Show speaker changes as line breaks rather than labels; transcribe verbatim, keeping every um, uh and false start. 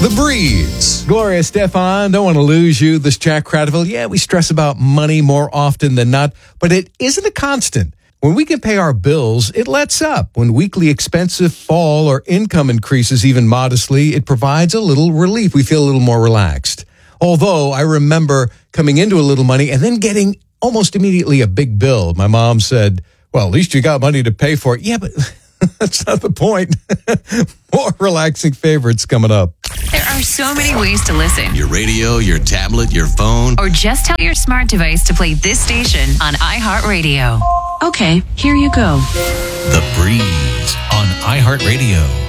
The Breeze. Gloria Stefan, don't want to lose you. This Jack Cradville. Yeah, we stress about money more often than not, but it isn't a constant. When we can pay our bills, it lets up. When weekly expenses fall or income increases even modestly, it provides a little relief. We feel a little more relaxed. Although I remember coming into a little money and then getting almost immediately a big bill. My mom said, well, at least you got money to pay for it. Yeah, but that's not the point. More relaxing favorites coming up.
There are so many ways to listen.
Your radio, your tablet, your phone.
Or just tell your smart device to play this station on iHeartRadio. Okay, here you go.
The Breeze on iHeartRadio.